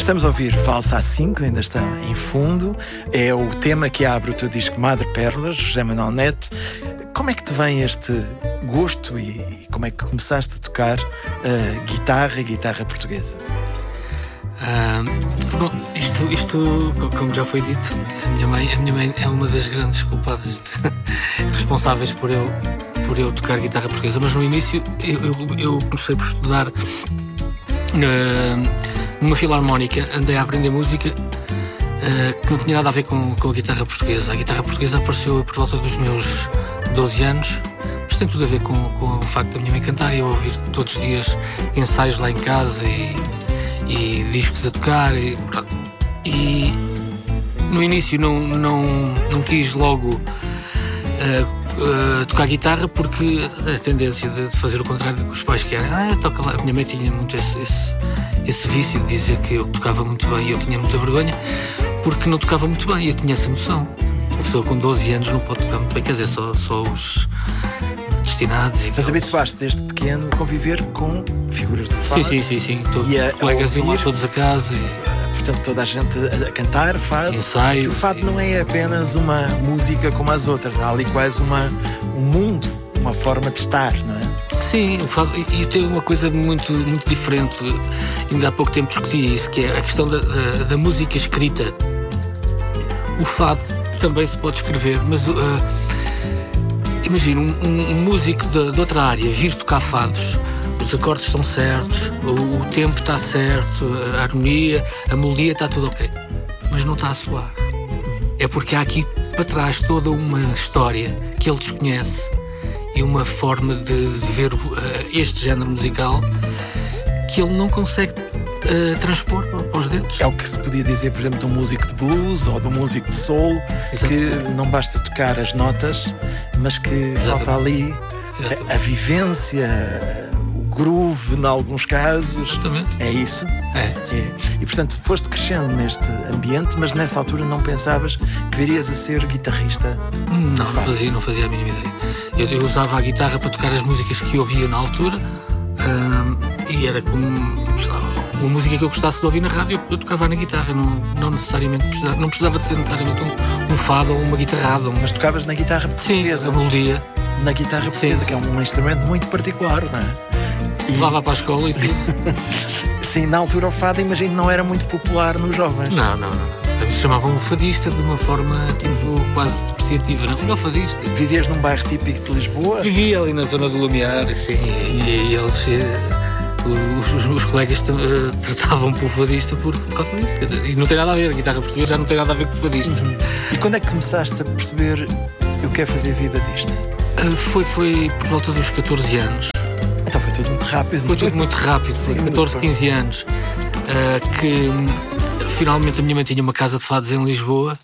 Estamos a ouvir Valsa A5, ainda está em fundo. É o tema que abre o teu disco Madre Pérolas, José Manuel Neto. Como é que te vem este gosto e como é que começaste a tocar guitarra portuguesa? Bom, isto, como já foi dito, a minha mãe é uma das grandes culpadas responsáveis por eu tocar guitarra portuguesa. Mas no início eu comecei por estudar numa filarmónica, andei a aprender música que não tinha nada a ver com a guitarra portuguesa. A guitarra portuguesa apareceu por volta dos meus 12 anos, mas tem tudo a ver com o facto da minha mãe cantar e eu ouvir todos os dias ensaios lá em casa e discos a tocar e no início não quis logo tocar guitarra, porque a tendência de fazer o contrário do que os pais querem, toca lá. A minha mãe tinha muito esse vício de dizer que eu tocava muito bem e eu tinha muita vergonha porque não tocava muito bem, eu tinha essa noção. Uma pessoa com 12 anos não pode tocar muito bem, quer dizer, só os destinados. Mas habituaste desde pequeno a conviver com figuras do fado? Sim. Colegas iam lá todos a casa. Portanto, toda a gente a cantar fado. Ensaios. E o fado não é apenas uma música como as outras. Há ali quase um mundo, uma forma de estar, não é? Sim, o fado, e tem uma coisa muito, muito diferente. Ainda há pouco tempo discuti isso, que é a questão da música escrita. O fado também se pode escrever, mas imagina um músico de outra área vir tocar fados. Os acordes estão certos, o tempo está certo, a harmonia, a melodia está tudo ok, mas não está a soar. É porque há aqui para trás toda uma história que ele desconhece e uma forma de ver este género musical que ele não consegue transpor para os dedos. É o que se podia dizer, por exemplo, de um músico de blues ou de um músico de soul. Exatamente. Que não basta tocar as notas, mas que Exatamente. Falta ali a vivência, groove, em alguns casos. Exatamente. É isso? E portanto foste crescendo neste ambiente, mas nessa altura não pensavas que virias a ser guitarrista? Não fazia a mínima ideia. Eu usava a guitarra para tocar as músicas que eu ouvia na altura, e era como uma música que eu gostasse de ouvir na rádio, eu tocava na guitarra, não necessariamente não precisava de ser necessariamente um fado ou uma guitarrada. Mas tocavas na guitarra portuguesa? Sim, a melodia. Na guitarra portuguesa, que é um instrumento muito particular, não é? Levava para a escola e tudo. Sim, na altura o fado, imagino, não era muito popular nos jovens. Não. Eles chamavam o fadista de uma forma quase depreciativa. Não era o fadista. Vivias num bairro típico de Lisboa? Vivia ali na zona do Lumiar, sim. E eles, os colegas tratavam por fadista por causa disso. E não tem nada a ver, a guitarra portuguesa já não tem nada a ver com o fadista. E quando é que começaste a perceber eu quero fazer vida disto? Foi por volta dos 14 anos. Então foi tudo muito rápido. Foi tudo muito rápido, sim, 14, 15 anos. Que finalmente a minha mãe tinha uma casa de fados em Lisboa,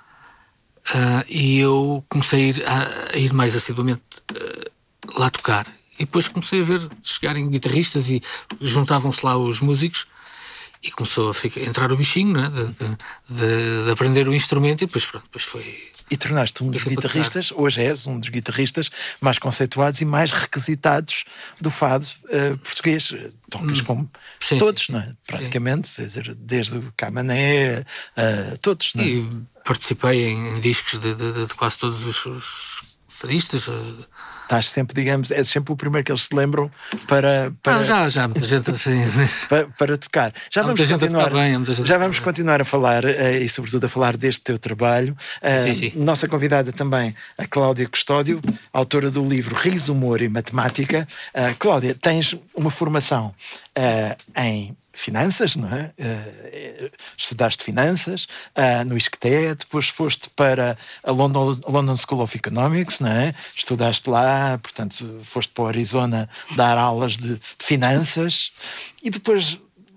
e eu comecei a ir mais assiduamente lá tocar. E depois comecei a ver chegarem guitarristas e juntavam-se lá os músicos e começou a entrar o bichinho, não é? de aprender o instrumento, e depois foi... E tornaste um dos guitarristas, hoje és um dos guitarristas mais conceituados e mais requisitados do fado português. Tocas como todos, não é? Praticamente, desde o Camané, todos, não é? E participei em discos de quase todos os fadistas. Estás sempre, digamos, és sempre o primeiro que eles se lembram para já muita gente assim para tocar. Já vamos continuar a falar e sobretudo a falar deste teu trabalho. Sim. Nossa convidada também, a Cláudia Custódio, autora do livro Riso, Humor e Matemática. Cláudia, tens uma formação em finanças, não é? Estudaste finanças no ISCTE, depois foste para a London School of Economics, não é? Estudaste lá, portanto foste para o Arizona dar aulas de finanças e depois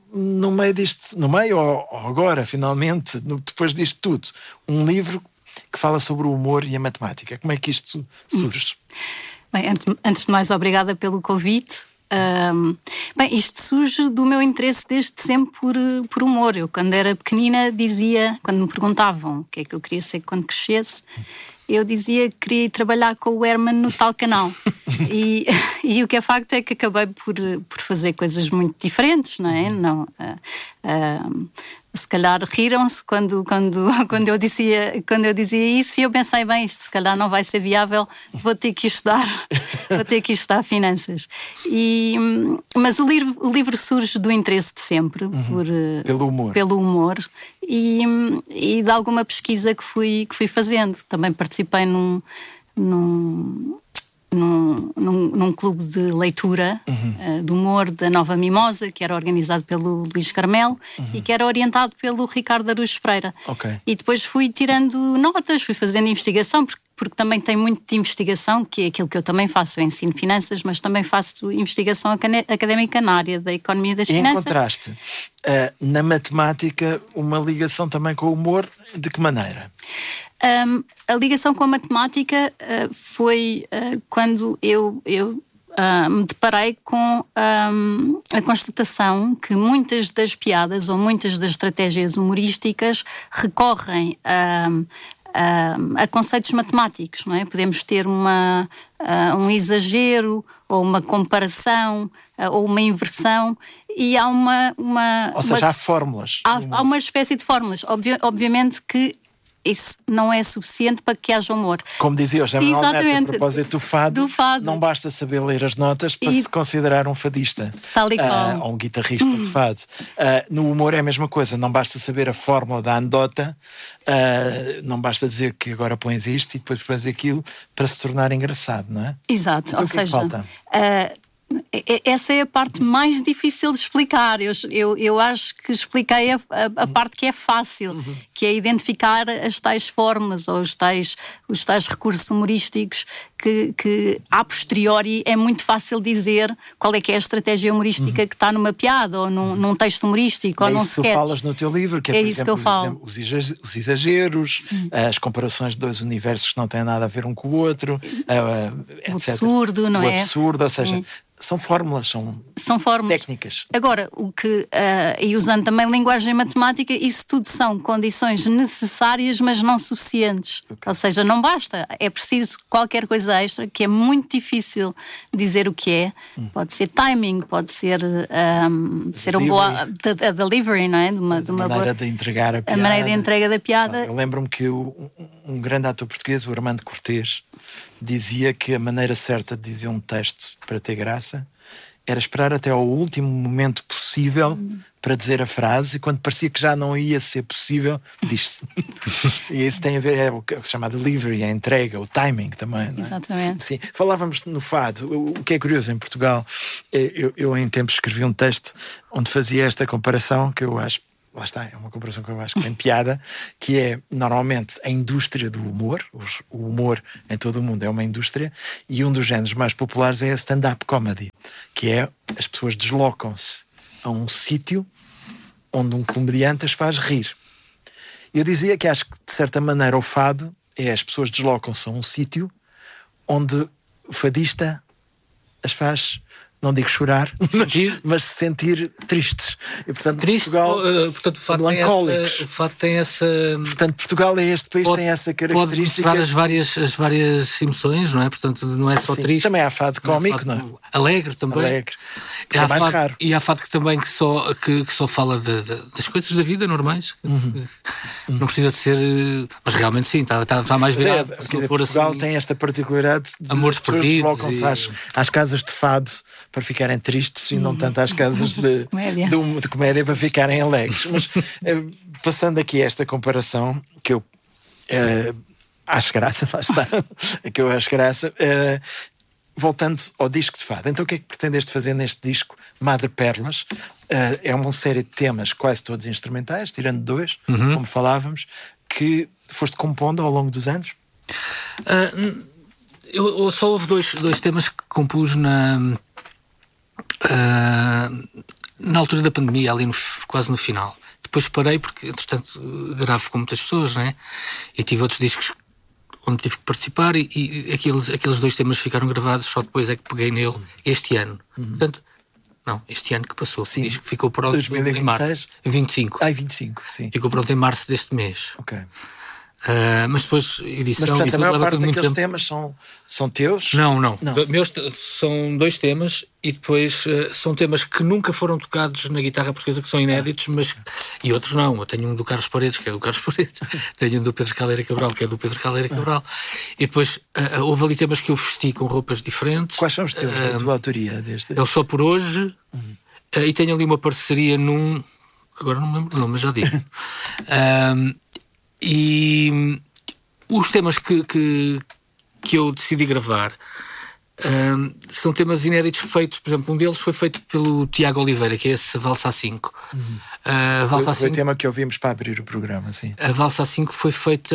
ou agora finalmente, depois disto tudo, um livro que fala sobre o humor e a matemática. Como é que isto surge? Bem, antes de mais, obrigada pelo convite. Isto surge do meu interesse desde sempre por humor. Eu, quando era pequenina, quando me perguntavam o que é que eu queria ser quando crescesse, eu dizia que queria ir trabalhar com o Herman no tal canal. E o que é facto é que acabei por fazer coisas muito diferentes, não é? Não, se calhar riram-se quando eu dizia isso, e eu pensei, bem, isto se calhar não vai ser viável, vou ter que estudar finanças. Mas o livro surge do interesse de sempre, pelo humor e de alguma pesquisa que fui fazendo. Também participei num clube de leitura de humor da Nova Mimosa, que era organizado pelo Luís Carmelo e que era orientado pelo Ricardo Araújo Pereira. Okay. E depois fui tirando notas, fui fazendo investigação, porque também tem muito de investigação, que é aquilo que eu também faço. Eu ensino finanças, mas também faço investigação académica na área da economia das finanças. E encontraste na matemática uma ligação também com o humor, de que maneira? A ligação com a matemática foi quando eu me deparei com a constatação que muitas das piadas ou muitas das estratégias humorísticas recorrem a conceitos matemáticos, não é? Podemos ter um exagero ou uma comparação ou uma inversão, e há há fórmulas. Há uma espécie de fórmulas. Obviamente que isso não é suficiente para que haja humor. Como dizia o Jamal Neto, a propósito do fado, não basta saber ler as notas para se considerar um fadista. Tal e qual. Ou um guitarrista de fado. No humor é a mesma coisa, não basta saber a fórmula da anedota, não basta dizer que agora pões isto e depois pões aquilo para se tornar engraçado, não é? Exato, então, ou seja, falta? Essa é a parte mais difícil de explicar. Eu acho que expliquei a parte que é fácil, que é identificar as tais fórmulas ou os tais recursos humorísticos que a posteriori é muito fácil dizer qual é que é a estratégia humorística que está numa piada ou num texto humorístico ou num sketch. É isso que tu falas no teu livro, que é por isso exemplo, que eu falo. Os exageros, as comparações de dois universos que não têm nada a ver um com o outro, o absurdo, não é? O absurdo, ou seja, são fórmulas, são fórmulas, técnicas. Agora, e usando também linguagem matemática, isso tudo são condições necessárias, mas não suficientes. Okay. Ou seja, não basta. É preciso qualquer coisa extra, que é muito difícil dizer o que é. Pode ser timing, pode ser a delivery, não é? A maneira de entregar a piada. A maneira de entrega da piada. Eu lembro-me que um grande ator português, o Armando Cortês, dizia que a maneira certa de dizer um texto para ter graça era esperar até ao último momento possível para dizer a frase, e quando parecia que já não ia ser possível, diz-se. E isso tem a ver, é o que se chama delivery, a entrega, o timing também, não é? Exatamente. Sim. Falávamos no fado. O que é curioso em Portugal, eu em tempos escrevi um texto onde fazia esta comparação, que eu acho, lá está, é uma comparação que eu acho que tem piada, que é, normalmente, a indústria do humor. O humor em todo o mundo é uma indústria, e um dos géneros mais populares é a stand-up comedy, que é, as pessoas deslocam-se a um sítio onde um comediante as faz rir. Eu dizia que acho que, de certa maneira, o fado é as pessoas deslocam-se a um sítio onde o fadista as faz, não digo chorar, mas se sentir tristes. E, portanto, triste, Portugal, portanto, melancólicos. O fato tem essa... Portanto, Portugal é este país, tem essa característica. Pode mostrar as várias emoções, não é? Portanto, não é só triste. Também há fado cómico, não é? Alegre também. Alegre. É mais raro. E há fado que também que só fala das coisas da vida normais. Não precisa de ser... Mas realmente sim, está mais virado. Portugal assim, tem esta particularidade de amores perdidos. Colocam-se às casas de fado para ficarem tristes e não tanto às casas de comédia para ficarem alegres. Mas passando aqui esta comparação, que eu acho graça, lá está, que eu acho graça, voltando ao disco de fado. Então o que é que pretendeste fazer neste disco, Madre Perlas? É uma série de temas quase todos instrumentais, tirando dois, como falávamos, que foste compondo ao longo dos anos? Eu só houve dois temas que compus na altura da pandemia, ali quase no final. Depois parei porque, entretanto, gravo com muitas pessoas, não é? E tive outros discos onde tive que participar, e aqueles dois temas ficaram gravados, só depois é que peguei nele este ano. Portanto, não, este ano que passou. Sim. O disco ficou pronto 2026? em março. 25. 25, sim. Ficou pronto em março deste mês. Ok. Mas depois edição. Mas, portanto, a maior parte muito daqueles tempo. temas são teus? Não. Meus são 2 temas e depois são temas que nunca foram tocados na guitarra portuguesa, que são inéditos, e outros não. Eu tenho um do Carlos Paredes, que é do Carlos Paredes, tenho um do Pedro Caldeira Cabral, que é do Pedro Caldeira Cabral, e depois houve ali temas que eu vesti com roupas diferentes. Quais são os teus, a tua autoria deste? É o Só Por Hoje, e tenho ali uma parceria agora não me lembro do nome, mas já digo. E os temas que eu decidi gravar são temas inéditos feitos, por exemplo, um deles foi feito pelo Tiago Oliveira, que é esse Valsa A5. Foi o tema que ouvimos para abrir o programa, sim. A Valsa A5 foi feita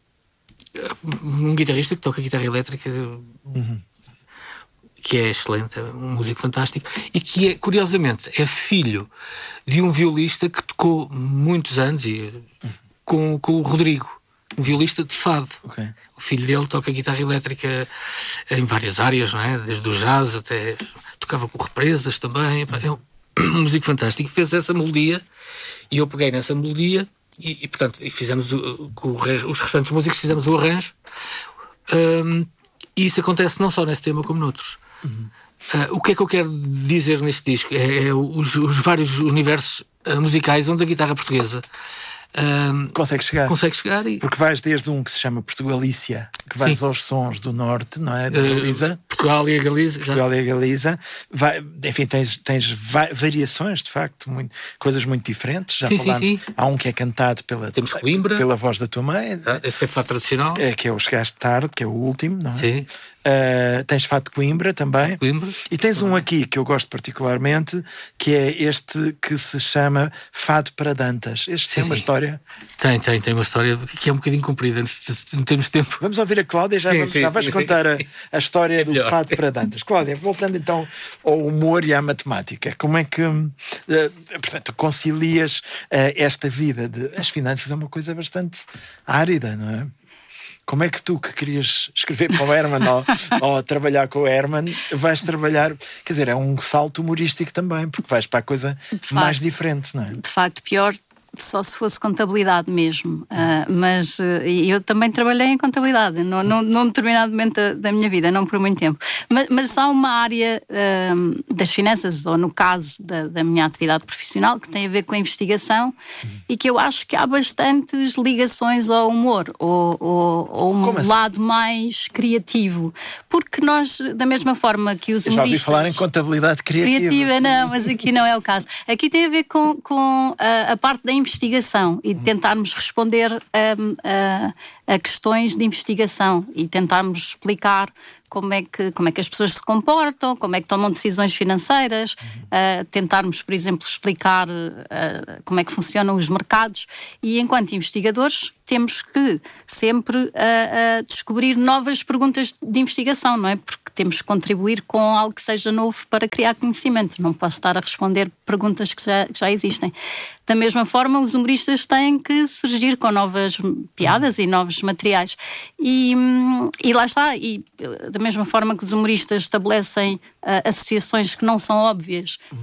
um guitarrista que toca guitarra elétrica, que é excelente, é um músico fantástico, e que é, curiosamente, é filho de um violista que tocou muitos anos com o Rodrigo, um violista de fado. Okay. O filho dele toca guitarra elétrica em várias áreas, não é? Desde o jazz até tocava com represas também. É um músico fantástico. Fez essa melodia e eu peguei nessa melodia e portanto, fizemos com os restantes músicos fizemos o arranjo. E isso acontece não só nesse tema como noutros. O que é que eu quero dizer neste disco? É os vários universos musicais onde a guitarra portuguesa consegue chegar e... Porque vais desde um que se chama Portugalícia, que vais aos sons do norte, não é? Da Galiza. Portugal e a Galiza. Portugal e a Galiza. Enfim, tens variações, de facto, coisas muito diferentes. Já falámos. Sim. Há um que é cantado Temos Coimbra, pela voz da tua mãe. Esse é fado tradicional. Que é o Chegaste Tarde, que é o último, não é? Sim. Tens Fado de Coimbra também. E tens um aqui que eu gosto particularmente, que é este que se chama Fado para Dantas. Este tem uma história. Tem uma história que é um bocadinho comprida, não temos tempo. Vamos ouvir a Cláudia, já vais contar a história do Fado para Dantas. Cláudia, voltando então ao humor e à matemática, como é que portanto, concilias esta vida as finanças é uma coisa bastante árida, não é? Como é que tu, que querias escrever para o Herman ou trabalhar com o Herman, vais trabalhar... Quer dizer, é um salto humorístico também, porque vais para a coisa mais diferente, não é? De facto, pior só se fosse contabilidade mesmo. Mas eu também trabalhei em contabilidade, num determinado momento da minha vida, não por muito tempo. Mas há uma área das finanças, ou no caso da minha atividade profissional, que tem a ver com a investigação e que eu acho que há bastantes ligações ao humor, ou um lado mais criativo. Porque nós, da mesma forma que os humoristas... Já ouvi falar em contabilidade criativa. Não, mas aqui não é o caso. Aqui tem a ver com a parte da investigação e de tentarmos responder a questões de investigação e tentarmos explicar como é que as pessoas se comportam, como é que tomam decisões financeiras, tentarmos, por exemplo, explicar como é que funcionam os mercados e, enquanto investigadores, temos que sempre descobrir novas perguntas de investigação, não é? Porque temos que contribuir com algo que seja novo para criar conhecimento. Não posso estar a responder perguntas que já existem. Da mesma forma, os humoristas têm que surgir com novas piadas e novos materiais. E lá está. E da mesma forma que os humoristas estabelecem associações que não são óbvias